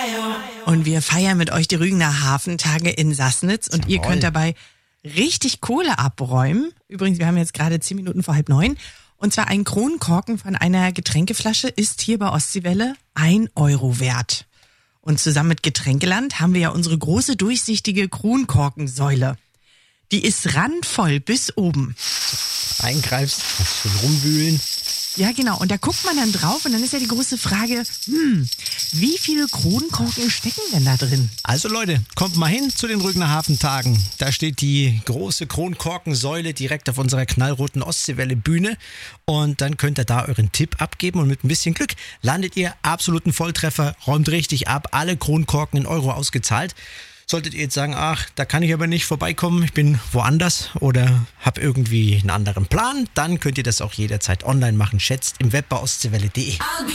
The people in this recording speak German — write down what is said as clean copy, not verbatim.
Und wir feiern mit euch die Rügener Hafentage in Sassnitz und ihr könnt dabei richtig Kohle abräumen. Übrigens, wir haben jetzt gerade 10 Minuten vor 8:30. Und zwar ein Kronkorken von einer Getränkeflasche ist hier bei Ostseewelle 1 Euro wert. Und zusammen mit Getränkeland haben wir ja unsere große durchsichtige Kronkorkensäule. Die ist randvoll bis oben. Eingreifst, schön rumwühlen. Ja, genau. Und da guckt man dann drauf und dann ist ja die große Frage, wie viele Kronkorken stecken denn da drin? Also Leute, kommt mal hin zu den Rügener Hafentagen. Da steht die große Kronkorkensäule direkt auf unserer knallroten Ostseewelle Bühne. Und dann könnt ihr da euren Tipp abgeben und mit ein bisschen Glück landet ihr absoluten Volltreffer, räumt richtig ab, alle Kronkorken in Euro ausgezahlt. Solltet ihr jetzt sagen, ach, da kann ich aber nicht vorbeikommen, ich bin woanders oder habe irgendwie einen anderen Plan, dann könnt ihr das auch jederzeit online machen. Schätzt im Web bei ostseewelle.de.